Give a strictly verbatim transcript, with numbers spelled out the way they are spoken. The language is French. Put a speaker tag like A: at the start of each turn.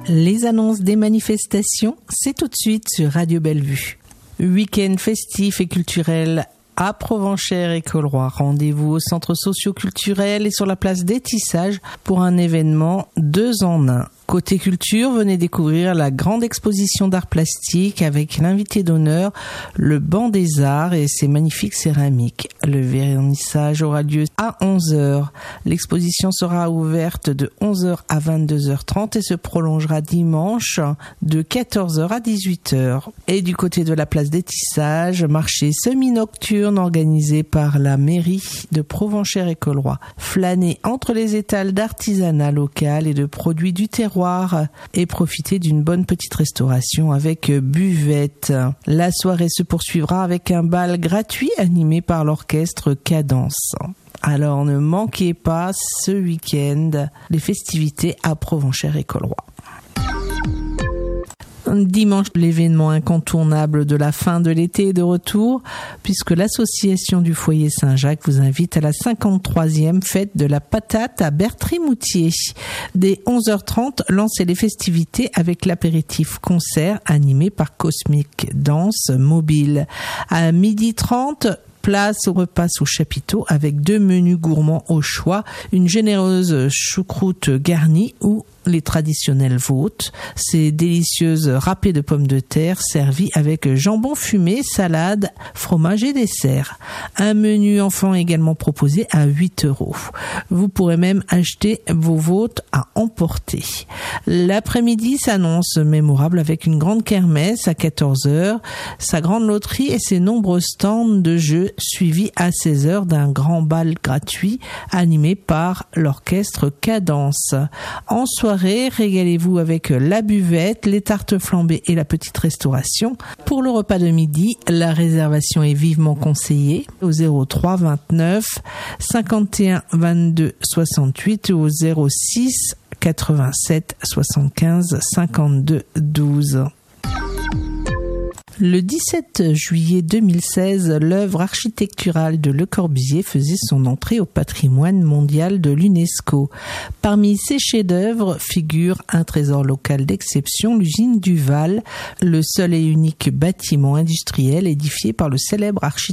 A: Les annonces des manifestations, c'est tout de suite sur Radio Bellevue. Week-end festif et culturel à Provenchères et Colroy. Rendez-vous au centre socio-culturel et sur la place des Tissages pour un événement deux en un. Côté culture, venez découvrir la grande exposition d'art plastique avec l'invité d'honneur, le Banc des Arts et ses magnifiques céramiques. Le vernissage aura lieu à onze heures. L'exposition sera ouverte de onze heures à vingt-deux heures trente et se prolongera dimanche de quatorze heures à dix-huit heures. Et du côté de la place des Tissages, marché semi-nocturne organisé par la mairie de Provenchères et Colroy. Flâner entre les étals d'artisanat local et de produits du terroir et profiter d'une bonne petite restauration avec buvette. La soirée se poursuivra avec un bal gratuit animé par l'orchestre Cadence. Alors ne manquez pas ce week-end les festivités à Provenchères et Colroy. Dimanche, l'événement incontournable de la fin de l'été est de retour puisque l'association du foyer Saint-Jacques vous invite à la cinquante-troisième fête de la patate à Bertry-Moutier. Dès onze heures trente, lancez les festivités avec l'apéritif concert animé par Cosmic Danse Mobile. À midi trente, place au repas au chapiteau avec deux menus gourmands au choix, une généreuse choucroute garnie ou les traditionnelles vôtres, ces délicieuses râpées de pommes de terre servies avec jambon fumé, salade, fromage et dessert. Un menu enfant également proposé à huit euros. Vous pourrez même acheter vos vôtres à emporter. L'après-midi s'annonce mémorable avec une grande kermesse à quatorze heures, sa grande loterie et ses nombreux stands de jeux suivis à seize heures d'un grand bal gratuit animé par l'orchestre Cadence. En soirée, régalez-vous avec la buvette, les tartes flambées et la petite restauration. Pour le repas de midi, la réservation est vivement conseillée au zéro trois vingt-neuf cinquante et un vingt-deux soixante-huit ou au zéro six quatre-vingt-sept soixante-quinze cinquante-deux douze. Le dix-sept juillet deux mille seize, l'œuvre architecturale de Le Corbusier faisait son entrée au patrimoine mondial de l'UNESCO. Parmi ses chefs-d'œuvre figure un trésor local d'exception, l'usine Duval, le seul et unique bâtiment industriel édifié par le célèbre architecte